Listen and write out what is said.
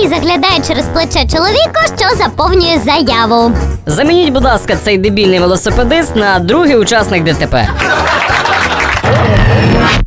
який заглядає через плече чоловіку, що заповнює заяву. Замініть, будь ласка, цей дебільний велосипедист на другий учасник ДТП.